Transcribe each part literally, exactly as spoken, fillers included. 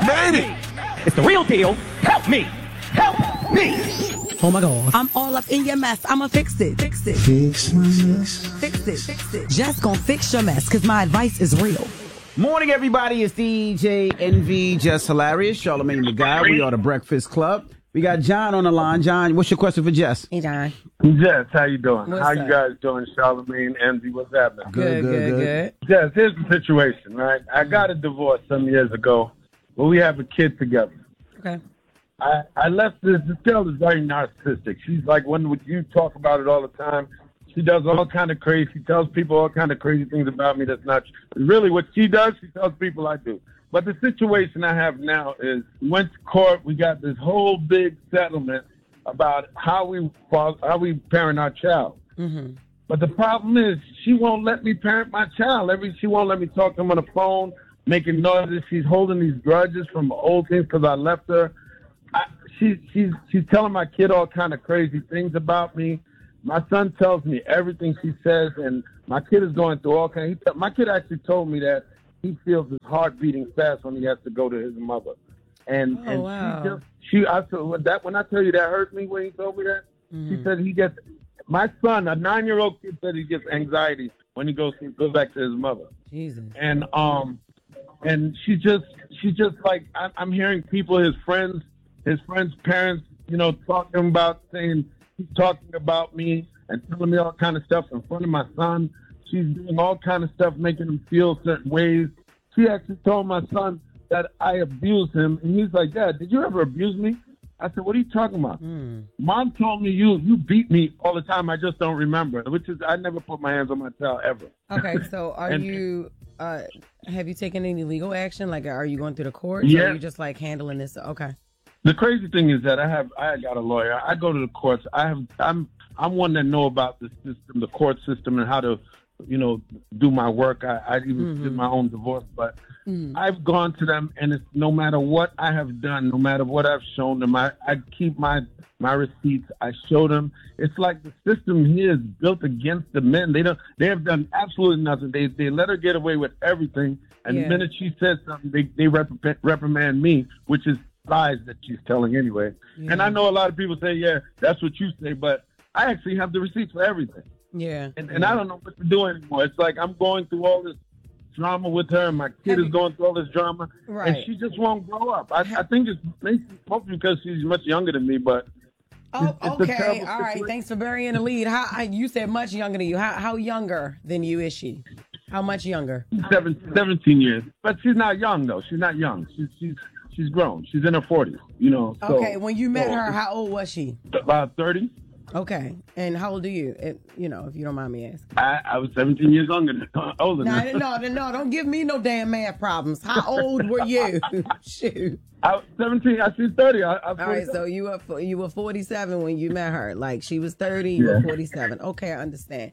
Made it! It's the real deal. Help me! Help me! Oh my God. I'm all up in your mess. I'ma fix it. Fix it. Fix my mess. Fix it. Fix it. Just gonna fix your mess, cause my advice is real. Morning, everybody. It's D J Envy, Just Hilarious, Charlamagne the Guy. We are the Breakfast Club. We got John on the line. John, what's your question for Jess? Hey, John. Jess, how you doing? What's how up? you guys doing, Charlamagne, Envy? What's happening? Good, good, good. Jess, here's the situation, right? I got a divorce some years ago, but we have a kid together. Okay. I, I left this, this girl is very narcissistic. She's like one with you talk about it all the time. She does all kind of crazy. She tells people all kind of crazy things about me that's not true. Really what she does, she tells people I do. But the situation I have now is we went to court. We got this whole big settlement about how we how we parent our child. Mm-hmm. But the problem is she won't let me parent my child. Every She won't let me talk to him on the phone, making noises. She's holding these grudges from old things because I left her. I, she, she's she's telling my kid all kind of crazy things about me. My son tells me everything she says, and my kid is going through all kind. Of, he, my kid actually told me that he feels his heart beating fast when he has to go to his mother. And Oh, and wow. she just she I said when that when I tell you that hurt me when he told me that. Mm-hmm. She said he gets my son, a nine year old kid, said he gets anxiety when he goes goes back to his mother. Jesus. And um and she just she just like I, I'm hearing people, his friends, his friends' parents, you know, talking about saying he's talking about me and telling me all kind of stuff in front of my son. She's doing all kind of stuff, making him feel certain ways. She actually told my son that I abused him, and he's like, "Dad, did you ever abuse me?" I said, "What are you talking about?" Mm. Mom told me you you beat me all the time. I just don't remember it, which is I never put my hands on my child ever. Okay, so are And- you, uh, have you taken any legal action? Like, are you going through the courts? Or Yeah. are you just like handling this? Okay. The crazy thing is that I have I got a lawyer. I go to the courts. I have I'm I'm one that know about the system, the court system, and how to, you know, do my work. I, I even Mm-hmm. did my own divorce, but Mm. I've gone to them, and it's no matter what I have done, no matter what I've shown them, I, I keep my my receipts. I show them. It's like the system here is built against the men. They don't. They have done absolutely nothing. They they let her get away with everything, and Yeah. the minute she says something, they they reprimand, reprimand me, which is lies that she's telling anyway. Yeah. And I know a lot of people say, yeah, that's what you say, but I actually have the receipts for everything. Yeah. And, and I don't know what to do anymore. It's like I'm going through all this drama with her, and my kid Have is you- going through all this drama, Right. and she just won't grow up. I, I think it's maybe probably because she's much younger than me, but Oh, it's- it's a okay. terrible All right. situation. Thanks for burying the lead. How I, you said much younger than you? How how younger than you is she? How much younger? seven, seventeen years. But she's not young though. She's not young. She's she's she's grown. She's in her forties. You know. So, Okay. When you met so her, how old was she? About thirty. Okay. And how old are you? If, you know, if you don't mind me asking. I, I was seventeen years younger, than, older No, than no, no, no, don't give me no damn math problems. How old were you? Shoot. I was seventeen. I she's thirty. I, I All right, so you were fo- you were forty-seven when you met her. Like she was thirty, you Yeah. were forty-seven. Okay, I understand.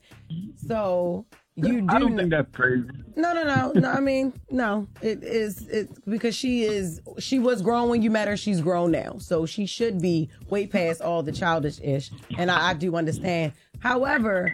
So you do I don't kn- think that's crazy. No, no, no, no. I mean, no. It is it's because she is she was grown when you met her. She's grown now, so she should be way past all the childish ish. And I, I do understand. However,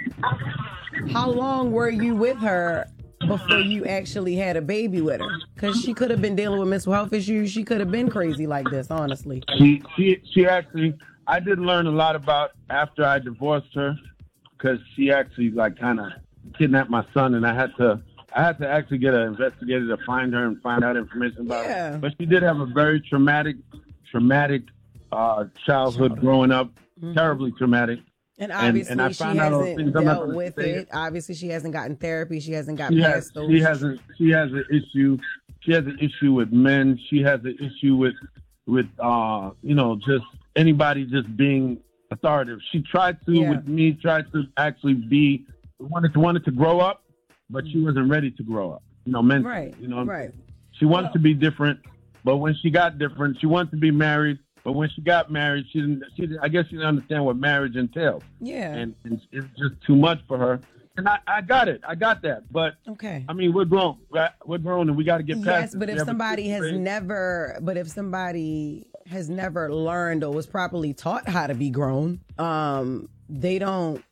how long were you with her before you actually had a baby with her? Because she could have been dealing with mental health issues. She could have been crazy like this, honestly. She she she actually. I did learn a lot about after I divorced her, because she actually like kind of kidnapped my son, and I had to I had to actually get an investigator to find her and find out information about Yeah. her. But she did have a very traumatic traumatic uh, childhood growing up, terribly traumatic. And And- obviously, and I she found out all hasn't things. I'm not dealt gonna with say it. it. Obviously, she hasn't gotten therapy. She hasn't got She past has those. she has a she has an issue. She has an issue with men. She has an issue with with uh you know just anybody just being authoritative. She tried to Yeah. with me tried to actually be wanted to wanted to grow up, but she wasn't ready to grow up. You know, mentally. Right, You know, right. she wanted to be different, but when she got different, she wanted to be married. But when she got married, she didn't. She didn't, I guess she didn't understand what marriage entails, Yeah. and, and it was just too much for her. And I, I got it. I got that. But Okay. I mean, we're grown. We're we're grown, and we got to get past Yes, it. but We if have a somebody kid has raised. never, but if somebody has never learned or was properly taught how to be grown, um, they don't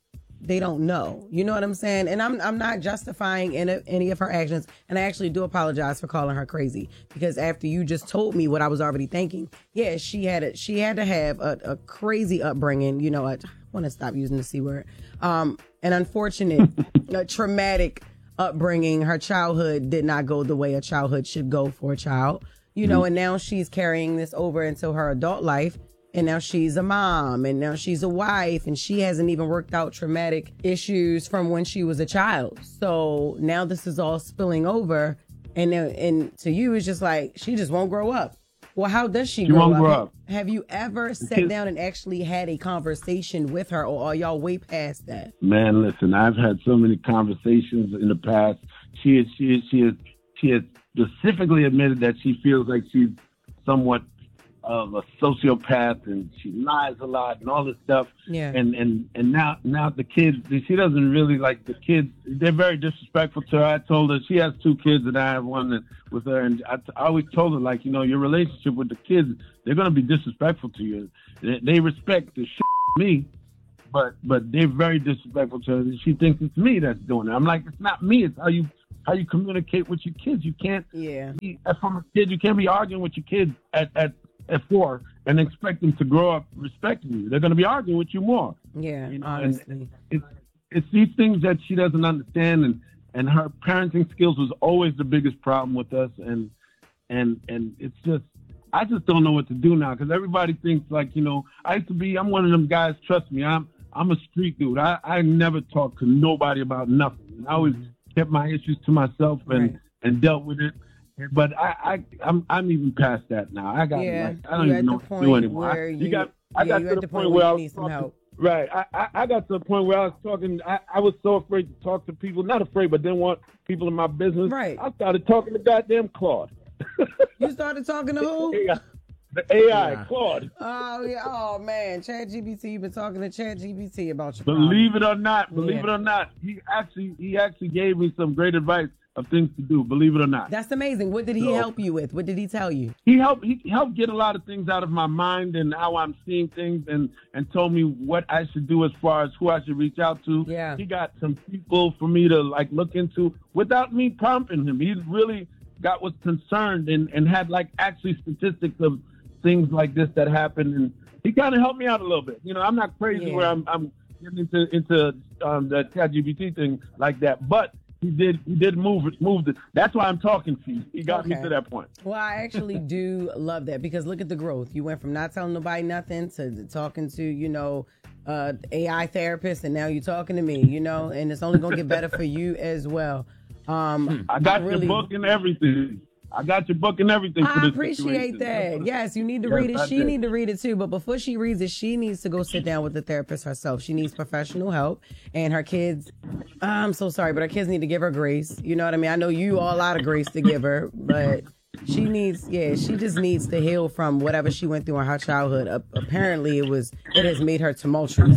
they don't know. You know what I'm saying? And I'm I'm not justifying any, any of her actions. And I actually do apologize for calling her crazy, because after you just told me what I was already thinking, yeah, she had a, she had to have a, a crazy upbringing. You know, I want to stop using the C word. Um, an unfortunate, a traumatic upbringing. Her childhood did not go the way a childhood should go for a child. You know, and now she's carrying this over into her adult life. And now she's a mom, and now she's a wife, and she hasn't even worked out traumatic issues from when she was a child. So now this is all spilling over, and then- and to you, it's just like, she just won't grow up. Well, how does she, She grow, won't up? grow up. Have you ever sat down and actually had a conversation with her, or are y'all way past that? Man, listen, I've had so many conversations in the past. She is, she is, she is, she has specifically admitted that she feels like she's somewhat of a sociopath, and she lies a lot and all this stuff. Yeah. And and and now now the kids, she doesn't really like the kids. They're very disrespectful to her. I told her she has two kids, and I have one that, with her, and I, I always told her, like, you know, your relationship with the kids, they're gonna be disrespectful to you. They, they respect the shit out of me, but but they're very disrespectful to her. She thinks it's me that's doing it. I'm like, it's not me. It's how you how you communicate with your kids. You can't. Yeah. Be, from a kid, you can't be arguing with your kids at at at four and expect them to grow up respecting you. They're going to be arguing with you more. Yeah, You know, honestly. and it's it's these things that she doesn't understand, and and her parenting skills was always the biggest problem with us, and and and it's just, I just don't know what to do now, because everybody thinks, like, you know, I used to be, I'm one of them guys, trust me, I'm I'm a street dude. I, I never talked to nobody about nothing. I always kept my issues to myself and, Right. and dealt with it. But I, I, I'm, I'm even past that now. I got, Yeah, like, I don't you're even at know the what to do point anymore. I, where you you- got, I yeah, got you're to at the the point point where where I you was need some talking- help. Right. I, I, I got to the point where I was talking. I, I was so afraid to talk to people. Not afraid, but didn't want people in my business. Right. I started talking to goddamn Claude. You started talking to who? A I, the A I, Yeah. Claude. Oh, yeah. Oh, man. Chat G P T, you've been talking to Chat G P T about your Believe it or not, believe Yeah. it or not, he actually he actually gave me some great advice of things to do. Believe it or not. That's amazing. What did he So- help you with? What did he tell you? he helped he helped get a lot of things out of my mind and how I'm seeing things, and and told me what I should do as far as who I should reach out to. Yeah. He got some people for me to, like, look into without me prompting him. He really got was concerned and, and had, like, actually statistics of things like this that happened, and he kind of helped me out a little bit. You know, I'm not crazy Yeah. where I'm I'm getting into into um, the ChatGPT thing like that, but he did he did move it moved it. That's why I'm talking to you. He got me Okay. to that point. Well, I actually do love that, because look at the growth. You went from not telling nobody nothing to talking to, you know, uh, A I therapist, and now you're talking to me, you know, and it's only going to get better for you as well. Um, I got really, your book and everything. I got your book and everything. For I this appreciate situation. that. Yes, you need to Yes, read it. I She did. need to read it too. But before she reads it, she needs to go sit down with the therapist herself. She needs professional help. And her kids, I'm so sorry, but her kids need to give her grace. You know what I mean? I know you all out of grace to give her, but she needs, yeah, she just needs to heal from whatever she went through in her childhood. Uh, apparently, it was it has made her tumultuous.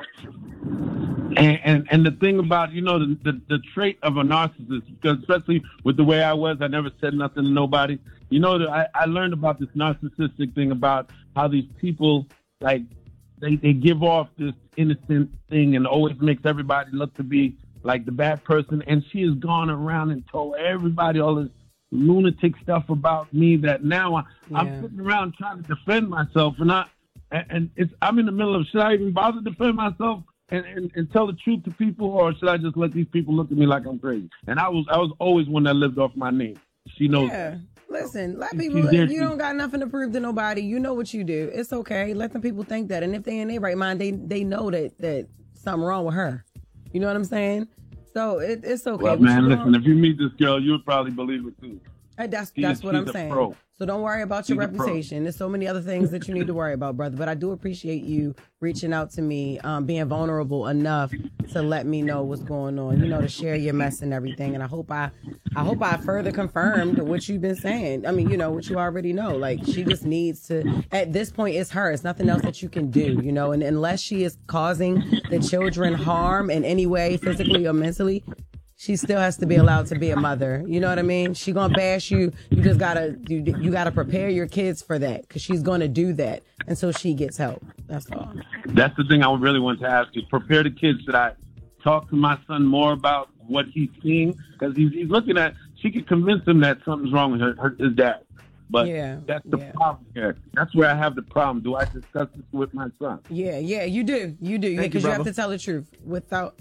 And, and and the thing about, you know, the, the the trait of a narcissist, because especially with the way I was, I never said nothing to nobody. You know, that I, I learned about this narcissistic thing about how these people, like, they, they give off this innocent thing and always makes everybody look to be like the bad person. And she has gone around and told everybody all this lunatic stuff about me that now I, Yeah. I'm sitting around trying to defend myself, and I and, and it's I'm in the middle of, should I even bother to defend myself? And, and, and tell the truth to people, or should I just let these people look at me like I'm crazy? And I was I was always one that lived off my name. She knows. Yeah. Listen, let She's people, there you to- don't got nothing to prove to nobody. You know what you do. It's okay. Let them people think that. And if they in their right mind, they they know that, that something wrong with her. You know what I'm saying? So it, it's okay. Well, What man, you listen, want- if you meet this girl, you'll probably believe it too. Uh, That's She that's is- what I'm she's a saying. pro. So don't worry about your She's a pro. reputation. There's so many other things that you need to worry about, brother. But I do appreciate you reaching out to me, um, being vulnerable enough to let me know what's going on. You know, to share your mess and everything. And I hope I, I hope I further confirmed what you've been saying. I mean, you know what you already know. Like, she just needs to. At this point, it's her. It's nothing else that you can do. You know, and unless she is causing the children harm in any way, physically or mentally, she still has to be allowed to be a mother. You know what I mean? She gonna bash you. You just gotta you, you gotta prepare your kids for that, because she's gonna do that until she gets help. That's all. That's the thing I really want to ask you. Prepare the kids. Should I talk to my son more about what he's seeing, because he's, he's looking at, she could convince him that something's wrong with her, her his dad. But yeah, that's the yeah. problem here. That's where I have the problem. Do I discuss this with my son? Yeah, yeah, you do. You do. Thank Because you, you have brother. to tell the truth without.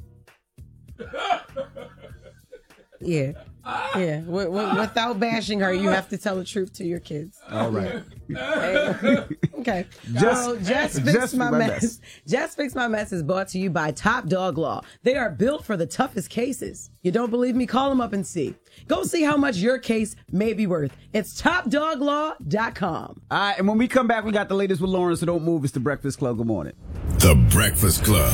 Yeah. Yeah. W- w- without bashing her, you have to tell the truth to your kids. All right. Okay. Just- so just fix just my my mess. mess. Just fix my mess is brought to you by Top Dog Law. They are built for the toughest cases. You don't believe me? Call them up and see. Go see how much your case may be worth. It's top dog law dot com. All right, and when we come back, we got the latest with Lauren, so don't move. It's the Breakfast Club. Good morning. The Breakfast Club.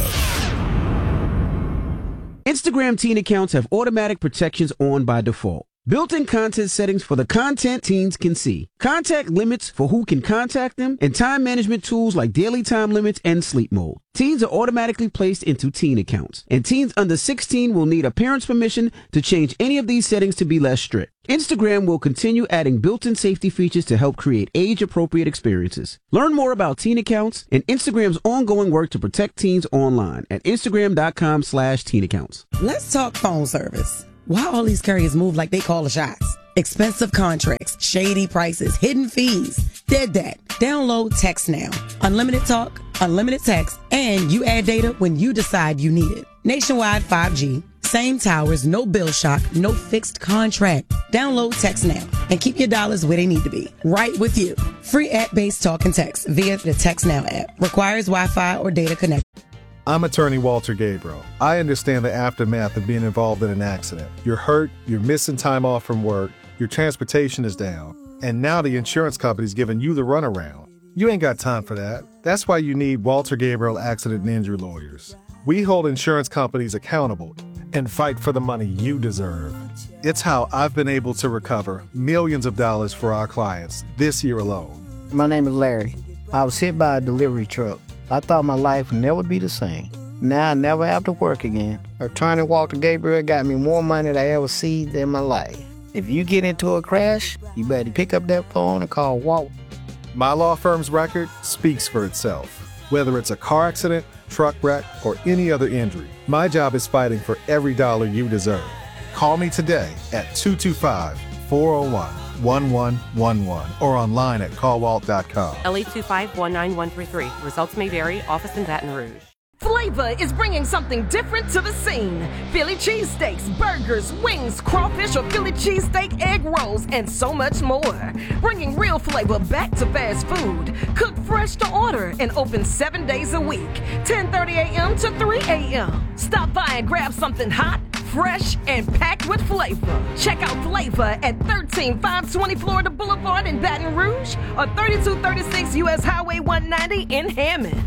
Instagram teen accounts have automatic protections on by default. Built-in content settings for the content teens can see. Contact limits for who can contact them, and time management tools like daily time limits and sleep mode. Teens are automatically placed into teen accounts, and teens under sixteen will need a parent's permission to change any of these settings to be less strict. Instagram will continue adding built-in safety features to help create age-appropriate experiences. Learn more about teen accounts and Instagram's ongoing work to protect teens online at instagram.com slash teen accounts. Let's talk phone service. Why all these carriers move like they call the shots? Expensive contracts, shady prices, hidden fees. Dead that. Download Text Now. Unlimited talk, unlimited text, and you add data when you decide you need it. Nationwide five G. Same towers, no bill shock, no fixed contract. Download Text Now and keep your dollars where they need to be. Right with you. Free app-based talk and text via the Text Now app. Requires Wi-Fi or data connection. I'm attorney Walter Gabriel. I understand the aftermath of being involved in an accident. You're hurt, you're missing time off from work, your transportation is down, and now the insurance company's giving you the runaround. You ain't got time for that. That's why you need Walter Gabriel Accident and Injury Lawyers. We hold insurance companies accountable and fight for the money you deserve. It's how I've been able to recover millions of dollars for our clients this year alone. My name is Larry. I was hit by a delivery truck. I thought my life would never be the same. Now I never have to work again. Attorney Walter Gabriel got me more money than I ever seen in my life. If you get into a crash, you better pick up that phone and call Walt. My law firm's record speaks for itself. Whether it's a car accident, truck wreck, or any other injury, my job is fighting for every dollar you deserve. Call me today at two two five, four oh one, one one one one or online at call walt dot com. L eight two five, one nine one three three. Results may vary. Office in Baton Rouge. Flavor is bringing something different to the scene. Philly cheesesteaks, burgers, wings, crawfish or Philly cheesesteak egg rolls, and so much more. Bringing real flavor back to fast food. Cooked fresh to order and open seven days a week, ten thirty a.m. to three a.m. Stop by and grab something hot, fresh, and packed with flavor. Check out Flavor at thirteen five twenty Florida Boulevard in Baton Rouge or thirty-two thirty-six U S Highway one ninety in Hammond.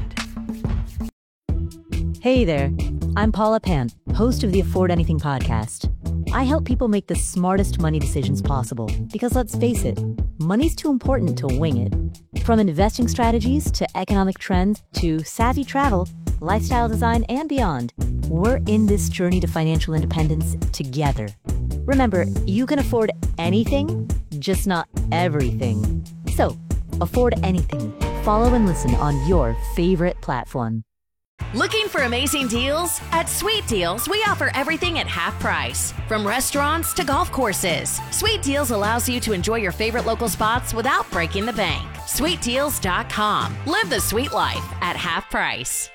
Hey there, I'm Paula Pan, host of the Afford Anything podcast. I help people make the smartest money decisions possible because let's face it, money's too important to wing it. From investing strategies to economic trends to savvy travel, lifestyle design, and beyond, we're in this journey to financial independence together. Remember, you can afford anything, just not everything. So, afford anything. Follow and listen on your favorite platform. Looking for amazing deals? At Sweet Deals, we offer everything at half price. From restaurants to golf courses, Sweet Deals allows you to enjoy your favorite local spots without breaking the bank. sweet deals dot com. Live the sweet life at half price.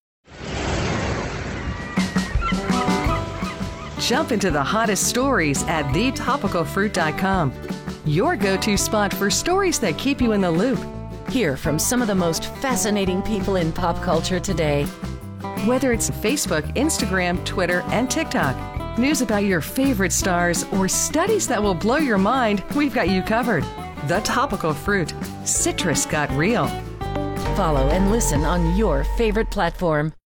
Jump into the hottest stories at the topical fruit dot com. Your go-to spot for stories that keep you in the loop. Hear from some of the most fascinating people in pop culture today. Whether it's Facebook, Instagram, Twitter, and TikTok, news about your favorite stars, or studies that will blow your mind, we've got you covered. The Topical Fruit. Citrus got real. Follow and listen on your favorite platform.